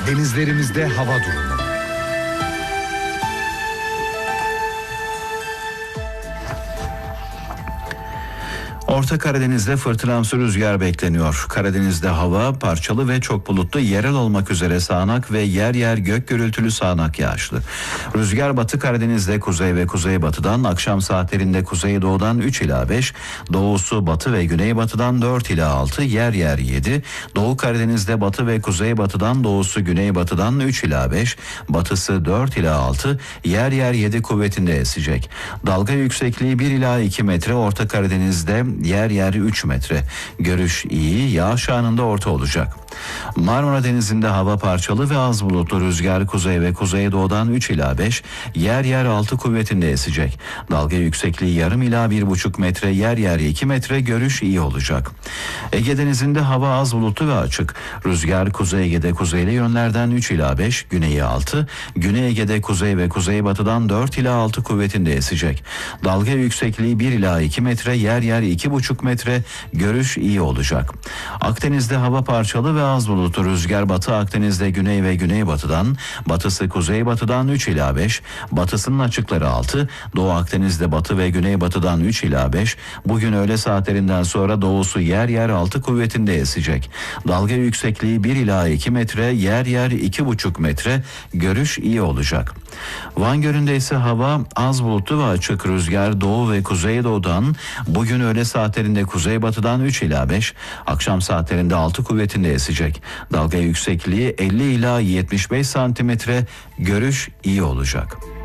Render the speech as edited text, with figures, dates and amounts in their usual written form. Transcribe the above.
Denizlerimizde hava durumu. Orta Karadeniz'de fırtınamsı rüzgar bekleniyor. Karadeniz'de hava parçalı ve çok bulutlu, yerel olmak üzere sağanak ve yer yer gök gürültülü sağanak yağışlı. Rüzgar Batı Karadeniz'de kuzey ve kuzeybatıdan, akşam saatlerinde kuzeydoğudan 3 ila 5, doğusu batı ve güneybatıdan 4 ila 6, yer yer 7, Doğu Karadeniz'de batı ve kuzeybatıdan, doğusu güneybatıdan 3 ila 5, batısı 4 ila 6, yer yer 7 kuvvetinde esecek. Dalga yüksekliği 1 ila 2 metre, Orta Karadeniz'de yer yer 3 metre. Görüş iyi, yağış anında orta olacak. Marmara Denizi'nde hava parçalı ve az bulutlu, rüzgar kuzey ve kuzeydoğudan 3 ila 5, yer yer 6 kuvvetinde esecek. Dalga yüksekliği yarım ila 1,5 metre, yer yer 2 metre, görüş iyi olacak. Ege Denizi'nde hava az bulutlu ve açık. Rüzgar Kuzey Ege'de kuzeyli yönlerden 3 ila 5, güneyi 6, Güney Ege'de kuzey ve kuzeybatıdan 4 ila 6 kuvvetinde esecek. Dalga yüksekliği 1 ila 2 metre, yer yer 2,5 metre, görüş iyi olacak. Akdeniz'de hava parçalı ve az bulutlu, rüzgar Batı Akdeniz'de güney ve güneybatıdan, batısı kuzeybatıdan 3 ila 5, batısının açıkları 6, Doğu Akdeniz'de batı ve güneybatıdan 3 ila 5, bugün öğle saatlerinden sonra doğusu yer yer 6 kuvvetinde esecek. Dalga yüksekliği 1 ila 2 metre, yer yer 2,5 metre, görüş iyi olacak. Van Gölü'nde ise hava az bulutlu ve açık, rüzgar doğu ve kuzeydoğudan, bugün öğle saatlerinde kuzeybatıdan 3 ila 5, akşam saatlerinde 6 kuvvetinde esecek. Dalga yüksekliği 50 ila 75 santimetre, görüş iyi olacak.